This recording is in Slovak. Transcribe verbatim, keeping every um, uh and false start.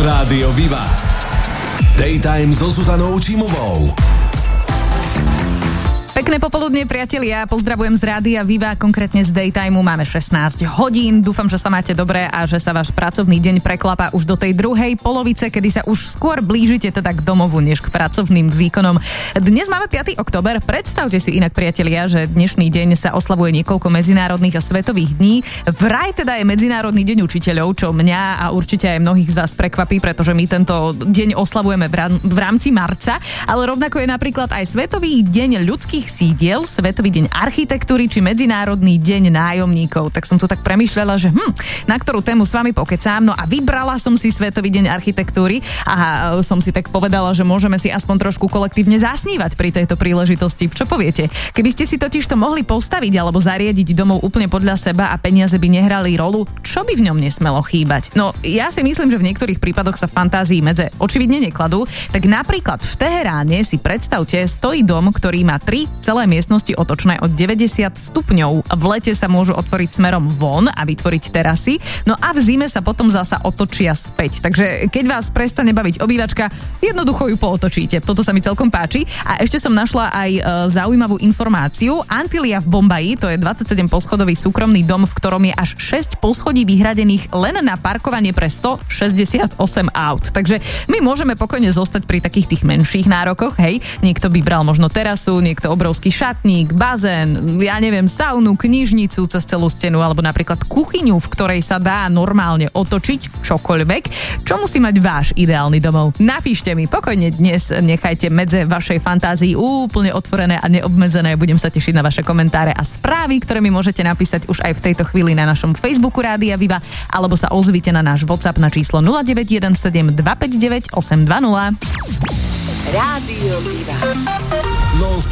Rádio Viva. Daytime so Zuzanou Čímovou. Pekné popoludne, priatelia, pozdravujem z Rádia Viva, konkrétne z Daytimeu máme šestnásť hodín. Dúfam, že sa máte dobre a že sa váš pracovný deň preklapa už do tej druhej polovice, kedy sa už skôr blížite teda k domovu, než k pracovným výkonom. Dnes máme piateho október, predstavte si inak, priatelia, že dnešný deň sa oslavuje niekoľko medzinárodných a svetových dní. Vraj teda je Medzinárodný deň učiteľov, čo mňa a určite aj mnohých z vás prekvapí, pretože my tento deň oslavujeme v rámci marca, ale rovnako je napríklad aj Svetový deň ľudských sídiel, Svetový deň architektúry či Medzinárodný deň nájomníkov. Tak som tu tak premýšľala, že hm, na ktorú tému s vami pokecám. No a vybrala som si Svetový deň architektúry a som si tak povedala, že môžeme si aspoň trošku kolektívne zasnívať pri tejto príležitosti. Čo poviete? Keby ste si totiž to mohli postaviť alebo zariadiť domov úplne podľa seba a peniaze by nehrali rolu, čo by v ňom nesmelo chýbať? No, ja si myslím, že v niektorých prípadoch sa fantázii medze očividne nekladú. Tak napríklad v Teheráne si predstavte, stojí dom, ktorý má tri celé miestnosti otočné od deväťdesiat stupňov. V lete sa môžu otvoriť smerom von a vytvoriť terasy, no a v zime sa potom zasa otočia späť. Takže keď vás prestane baviť obývačka, jednoducho ju pootočíte. Toto sa mi celkom páči. A ešte som našla aj e, zaujímavú informáciu. Antilia v Bombaji, to je dvadsaťsedem poschodový súkromný dom, v ktorom je až šesť poschodí vyhradených len na parkovanie pre stošesťdesiatosem aut. Takže my môžeme pokojne zostať pri takých tých menších nárokoch, hej. Niekto by bral možno terasu, niekto obrovský šatník, bazén, ja neviem, saunu, knižnicu cez celú stenu, alebo napríklad kuchyňu, v ktorej sa dá normálne otočiť čokoľvek. Čo musí mať váš ideálny domov? Napíšte mi, pokojne dnes nechajte medze vašej fantázii úplne otvorené a neobmedzené. Budem sa tešiť na vaše komentáre a správy, ktoré mi môžete napísať už aj v tejto chvíli na našom Facebooku Rádia Viva, alebo sa ozvite na náš WhatsApp na číslo nula deväť jeden sedem dva päť deväť osem dva nula. Rádio Viva. Non-stop